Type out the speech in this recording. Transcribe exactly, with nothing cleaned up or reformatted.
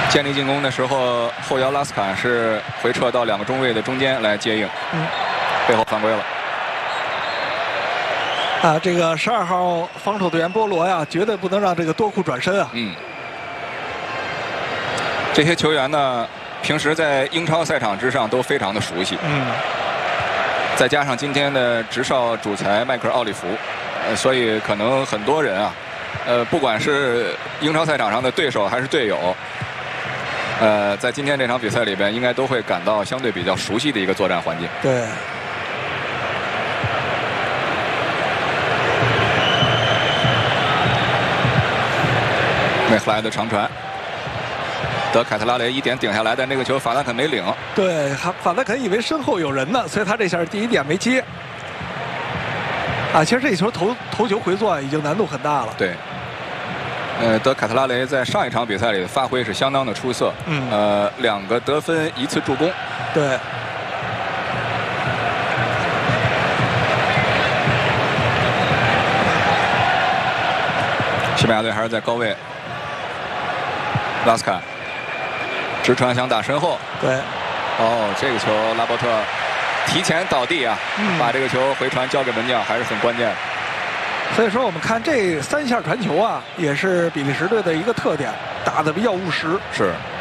建立进攻的时候，后腰拉斯坎是回撤到两个中卫的中间来接应，嗯，背后犯规了。 啊，这个十二号防守队员波罗呀，绝对不能让这个多库转身啊。 嗯，这些球员呢，平时在英超赛场之上都非常的熟悉。 嗯， 再加上今天的执哨主裁迈克尔·奥利弗，呃，所以可能很多人啊，呃，不管是英超赛场上的对手还是队友。呃，在今天这场比赛里边，应该都会感到相对比较熟悉的一个作战环境。 对。 梅弗莱的长传，德凯特拉雷一点顶下来的那个球，法兰肯没领。 对，法兰肯以为身后有人呢，所以他这下第一点没接。啊，其实这球头头球回钻已经难度很大了。 对。呃，德凯特拉雷在上一场比赛里的发挥是相当的出色，嗯，呃，两个得分，一次助攻， 对。 西班牙队还是在高位，拉斯坎直传想打身后， 对， 哦，这个球拉波特提前倒地啊，嗯、把这个球回传交给门将，还是很关键的。 所以说，我们看这三下传球啊，也是比利时队的一个特点，打得比较务实。 是。